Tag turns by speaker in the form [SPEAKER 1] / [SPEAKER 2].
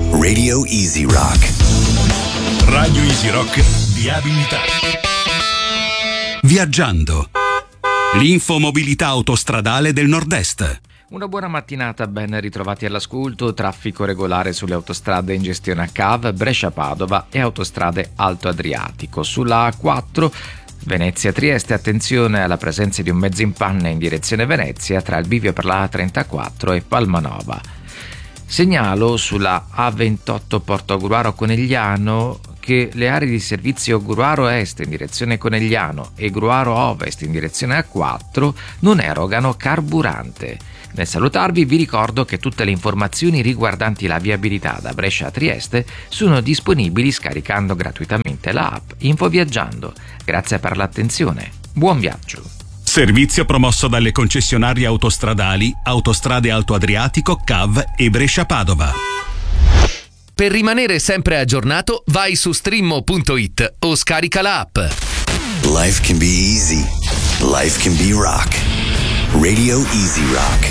[SPEAKER 1] Radio Easy Rock.
[SPEAKER 2] Radio Easy Rock, viabilità.
[SPEAKER 3] Viaggiando. L'infomobilità autostradale del Nord-Est.
[SPEAKER 4] Una buona mattinata, ben ritrovati all'ascolto. Traffico regolare sulle autostrade in gestione a CAV, Brescia-Padova e autostrade Alto Adriatico. Sulla A4 Venezia-Trieste, attenzione alla presenza di un mezzo in panne in direzione Venezia tra il bivio per la A34 e Palmanova. Segnalo sulla A28 Porto Gruaro-Conegliano che le aree di servizio Gruaro Est in direzione Conegliano e Gruaro Ovest in direzione A4 non erogano carburante. Nel salutarvi vi ricordo che tutte le informazioni riguardanti la viabilità da Brescia a Trieste sono disponibili scaricando gratuitamente la app InfoViaggiando. Grazie per l'attenzione. Buon viaggio.
[SPEAKER 3] Servizio promosso dalle concessionarie autostradali Autostrade Alto Adriatico, CAV e Brescia-Padova.
[SPEAKER 5] Per rimanere sempre aggiornato, vai su streammo.it o scarica la app.
[SPEAKER 1] Life can be easy. Life can be rock. Radio Easy Rock.